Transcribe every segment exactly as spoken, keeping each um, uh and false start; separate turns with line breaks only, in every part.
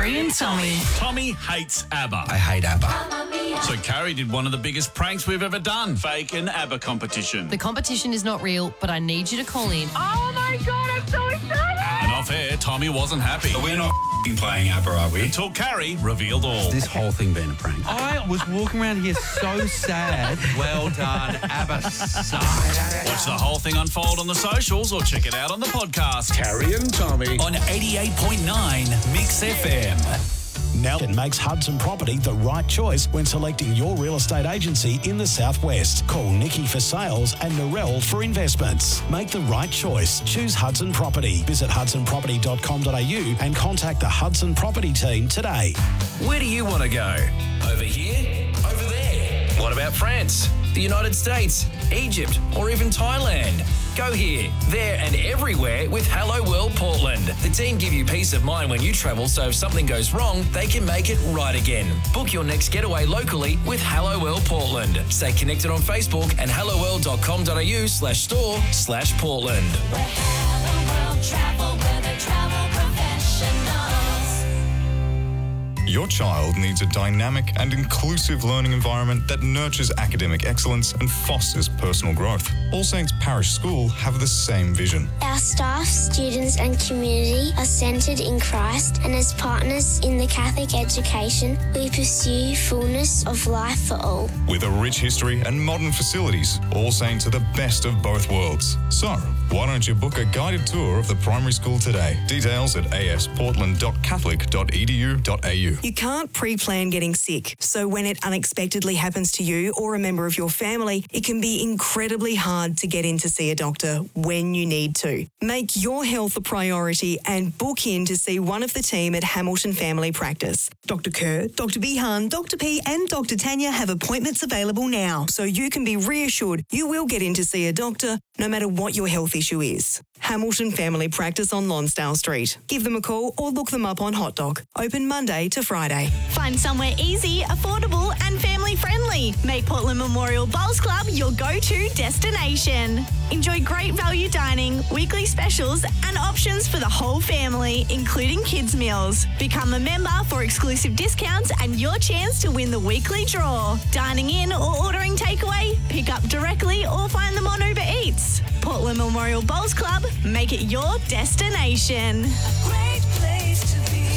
Carrie and Tommy.
Tommy hates ABBA.
I hate ABBA.
So Carrie did one of the biggest pranks we've ever done. Fake an ABBA competition.
The competition is not real, but I need you to call in.
Oh my God, I'm so excited!
And off air, Tommy wasn't happy.
But we're not playing ABBA, are we?
Until Carrie revealed all.
This whole thing being a prank.
I was walking around here so sad. Well done, ABBA sucks.
Watch the whole thing unfold on the socials or check it out on the podcast.
Carrie and Tommy
On eighty-eight point nine Mix F M.
Nelson makes Hudson Property the right choice when selecting your real estate agency in the Southwest. Call Nikki for sales and Narelle for investments. Make the right choice. Choose Hudson Property. Visit hudson property dot com dot a u and contact the Hudson Property team today.
Where do you want to go? Over here? Over there? What about France, the United States, Egypt, or even Thailand? Go here, there and everywhere with Hello World Portland. The team give you peace of mind when you travel, so if something goes wrong, they can make it right again. Book your next getaway locally with Hello World Portland. Stay connected on Facebook and hello world dot com dot a u slash store slash Portland.
Where Hello World travel, where they travel professionals.
Your child needs a dynamic and inclusive learning environment that nurtures academic excellence and fosters personal growth. All Saints Parish School have the same vision.
Our staff, students and community are centred in Christ, and as partners in the Catholic education, we pursue fullness of life for all.
With a rich history and modern facilities, All Saints are the best of both worlds. So, why don't you book a guided tour of the primary school today? Details at a s portland dot catholic dot e d u dot a u.
You can't pre-plan getting sick, so when it unexpectedly happens to you or a member of your family, it can be incredibly hard to get in to see a doctor when you need to. Make your health a priority and book in to see one of the team at Hamilton Family Practice. Doctor Kerr, Doctor Bihan, Doctor P and Doctor Tanya have appointments available now, so you can be reassured you will get in to see a doctor no matter what your health issue is. Hamilton Family Practice on Lonsdale Street. Give them a call or look them up on Hot Dog. Open Monday to Friday.
Find somewhere easy, affordable and family friendly. Make Portland Memorial Bowls Club your go-to destination. Enjoy great value dining, weekly specials and options for the whole family, including kids' meals. Become a member for exclusive discounts and your chance to win the weekly draw. Dining in or ordering takeaway? Pick up directly or find them on Uber Eats. Portland Memorial Bowls Club, make it your destination.
Great place to be.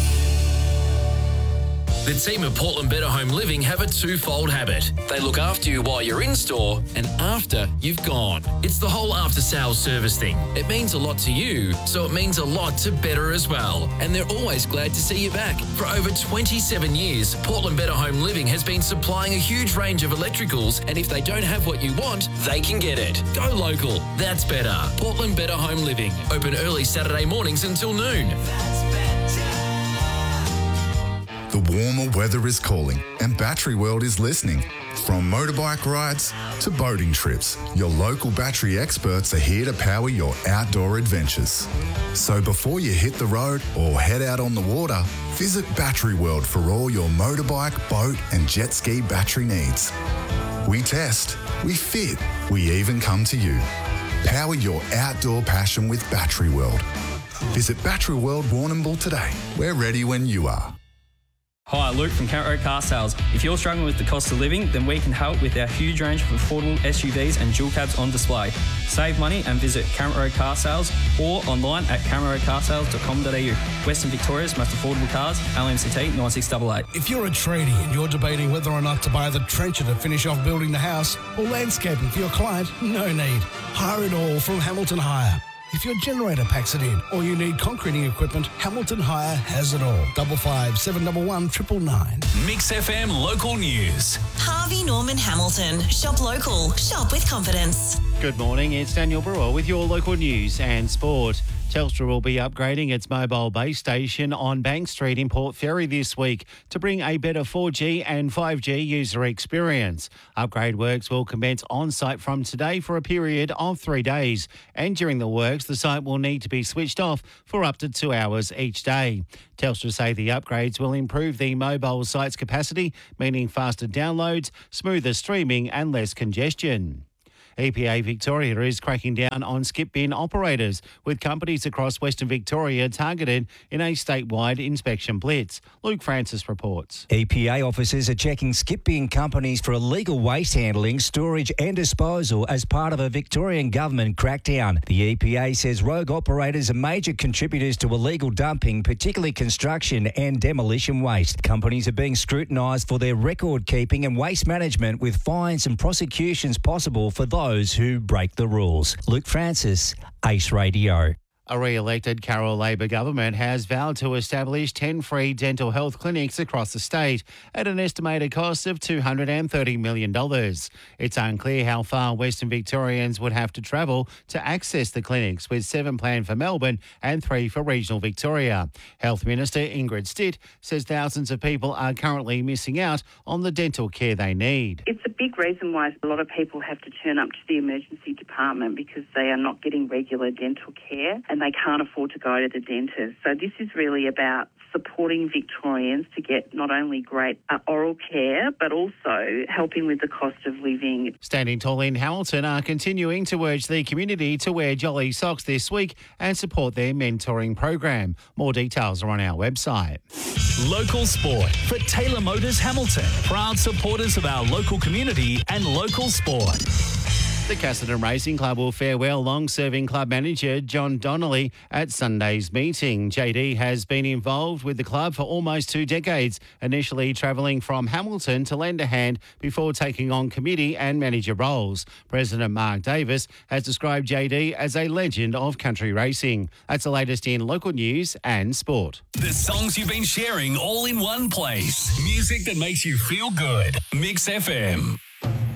The team at Portland Better Home Living have a twofold habit. They look after you while you're in store and after you've gone. It's the whole after-sales service thing. It means a lot to you, so it means a lot to Better as well. And they're always glad to see you back. For over twenty-seven years, Portland Better Home Living has been supplying a huge range of electricals, and if they don't have what you want, they can get it. Go local. That's better. Portland Better Home Living. Open early Saturday mornings until noon.
The warmer weather is calling and Battery World is listening. From motorbike rides to boating trips, your local battery experts are here to power your outdoor adventures. So before you hit the road or head out on the water, visit Battery World for all your motorbike, boat and jet ski battery needs. We test, we fit, we even come to you. Power your outdoor passion with Battery World. Visit Battery World Warrnambool today. We're ready when you are.
Hi, Luke from Kent Road Car Sales. If you're struggling with the cost of living, then we can help with our huge range of affordable S U Vs and dual cabs on display. Save money and visit Kent Road Car Sales or online at kent road car sales dot com dot a u. Western Victoria's most affordable cars, L M C T nine six eight eight.
If you're a tradie and you're debating whether or not to buy the trencher to finish off building the house or landscaping for your client, no need. Hire it all from Hamilton Hire. If your generator packs it in or you need concreting equipment, Hamilton Hire has it all. Double five seven double one triple nine.
Mix F M local news.
Harvey Norman Hamilton. Shop local. Shop with confidence.
Good morning, it's Daniel Brewer with your local news and sport. Telstra will be upgrading its mobile base station on Bank Street in Port Fairy this week to bring a better four G and five G user experience. Upgrade works will commence on-site from today for a period of three days. And during the works, the site will need to be switched off for up to two hours each day. Telstra say the upgrades will improve the mobile site's capacity, meaning faster downloads, smoother streaming and less congestion. E P A Victoria is cracking down on skip bin operators, with companies across Western Victoria targeted in a statewide inspection blitz. Luke Francis reports.
E P A officers are checking skip bin companies for illegal waste handling, storage and disposal as part of a Victorian government crackdown. The E P A says rogue operators are major contributors to illegal dumping, particularly construction and demolition waste. Companies are being scrutinised for their record keeping and waste management, with fines and prosecutions possible for those who break the rules. Luke Francis, Ace Radio.
A re-elected Carroll Labor government has vowed to establish ten free dental health clinics across the state at an estimated cost of two hundred thirty million dollars. It's unclear how far Western Victorians would have to travel to access the clinics, with seven planned for Melbourne and three for regional Victoria. Health Minister Ingrid Stitt says thousands of people are currently missing out on the dental care they need.
It's a big reason why a lot of people have to turn up to the emergency department, because they are not getting regular dental care and they can't afford to go to the dentist. So this is really about supporting Victorians to get not only great uh, oral care, but also helping with the cost of living.
Standing Tall in Hamilton are continuing to urge the community to wear jolly socks this week and support their mentoring program. More details are on our website.
Local sport for Taylor Motors Hamilton. Proud supporters of our local community and local sport.
The Cassidy Racing Club will farewell long-serving club manager John Donnelly at Sunday's meeting. J D has been involved with the club for almost two decades, initially travelling from Hamilton to lend a hand before taking on committee and manager roles. President Mark Davis has described J D as a legend of country racing. That's the latest in local news and sport.
The songs you've been sharing all in one place. Music that makes you feel good. Mix F M.